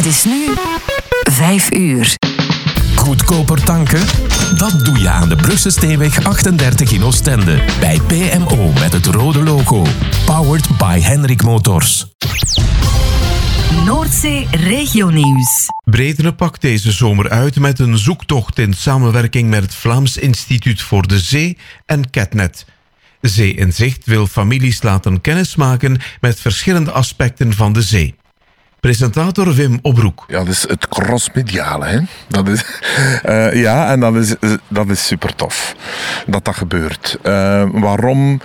Het is nu 5 uur. Goedkoper tanken? Dat doe je aan de Brugse-Steenweg 38 in Oostende. Bij PMO met het rode logo. Powered by Henrik Motors. Noordzee Regionieuws. Bredene pakt deze zomer uit met een zoektocht in samenwerking met het Vlaams Instituut voor de Zee en Catnet. Zee in Zicht wil families laten kennismaken met verschillende aspecten van de zee. Presentator Wim Obroek. Ja, dat is het crossmediale, hè. Dat is, en dat is super tof dat dat gebeurt. Waarom?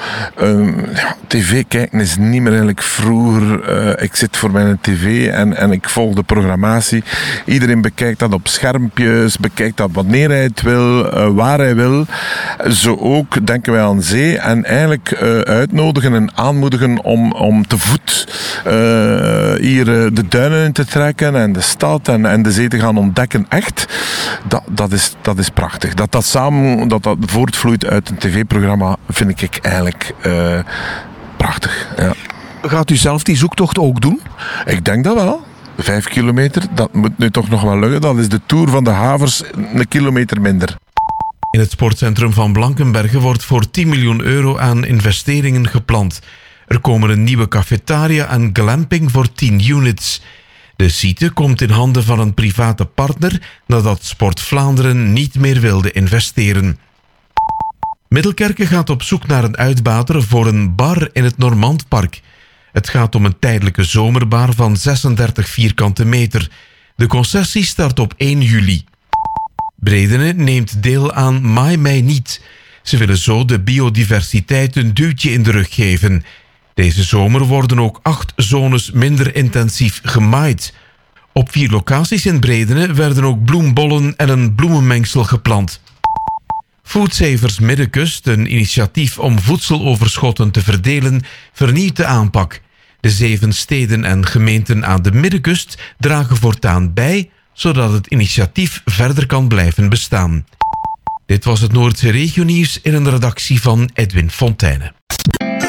TV kijken is niet meer eigenlijk vroeger. Ik zit voor mijn tv en ik volg de programmatie. Iedereen bekijkt dat op schermpjes, bekijkt dat wanneer hij het wil, waar hij wil. Zo ook denken wij aan zee en eigenlijk uitnodigen en aanmoedigen om te voet hier de duinen in te trekken en de stad en de zee te gaan ontdekken. Echt, dat is prachtig. Dat samen voortvloeit uit een tv-programma vind ik eigenlijk prachtig. Ja. Gaat u zelf die zoektocht ook doen? Ik denk dat wel. 5 kilometer, dat moet nu toch nog wel lukken. Dat is de Tour van de Havers een kilometer minder. In het sportcentrum van Blankenberge wordt voor 10 miljoen euro aan investeringen gepland. Er komen een nieuwe cafetaria en glamping voor 10 units. De site komt in handen van een private partner nadat Sport Vlaanderen niet meer wilde investeren. Middelkerke gaat op zoek naar een uitbater voor een bar in het Normandpark. Het gaat om een tijdelijke zomerbar van 36 vierkante meter. De concessie start op 1 juli. Bredene neemt deel aan Maai mij niet. Ze willen zo de biodiversiteit een duwtje in de rug geven. Deze zomer worden ook 8 zones minder intensief gemaaid. Op 4 locaties in Bredene werden ook bloembollen en een bloemenmengsel geplant. Foodsavers Middenkust, een initiatief om voedseloverschotten te verdelen, vernieuwt de aanpak. De 7 steden en gemeenten aan de Middenkust dragen voortaan bij, zodat het initiatief verder kan blijven bestaan. Dit was het Noordzee Regionieuws in een redactie van Edwin Fonteyne.